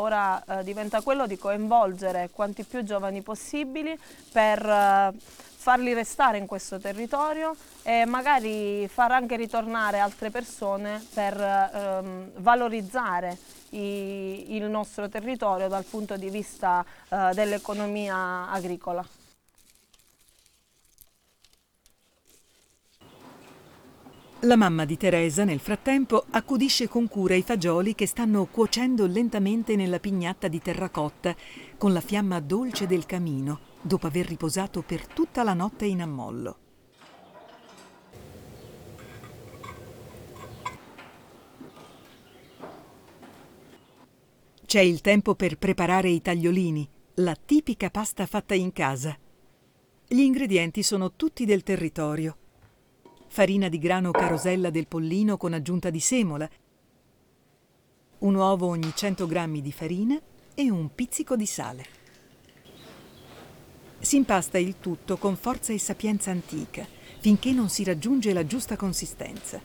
ora diventa quello di coinvolgere quanti più giovani possibili per farli restare in questo territorio e magari far anche ritornare altre persone per valorizzare il nostro territorio dal punto di vista dell'economia agricola. La mamma di Teresa, nel frattempo, accudisce con cura i fagioli che stanno cuocendo lentamente nella pignatta di terracotta con la fiamma dolce del camino, dopo aver riposato per tutta la notte in ammollo. C'è il tempo per preparare i tagliolini, la tipica pasta fatta in casa. Gli ingredienti sono tutti del territorio. Farina di grano carosella del Pollino con aggiunta di semola, un uovo ogni 100 grammi di farina e un pizzico di sale. Si impasta il tutto con forza e sapienza antica, finché non si raggiunge la giusta consistenza.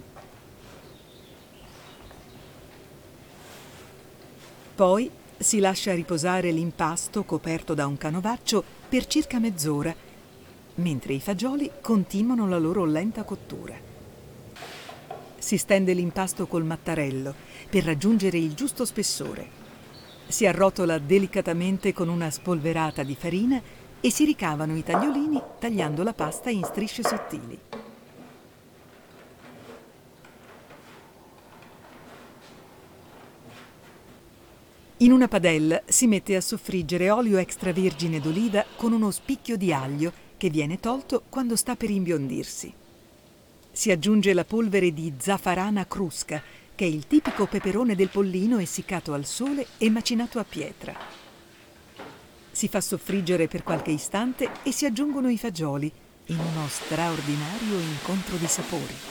Poi si lascia riposare l'impasto coperto da un canovaccio per circa mezz'ora, mentre i fagioli continuano la loro lenta cottura. Si stende l'impasto col mattarello per raggiungere il giusto spessore. Si arrotola delicatamente con una spolverata di farina e si ricavano i tagliolini tagliando la pasta in strisce sottili. In una padella si mette a soffriggere olio extravergine d'oliva con uno spicchio di aglio che viene tolto quando sta per imbiondirsi. Si aggiunge la polvere di zaffarana crusca, che è il tipico peperone del Pollino essiccato al sole e macinato a pietra. Si fa soffriggere per qualche istante e si aggiungono i fagioli, in uno straordinario incontro di sapori.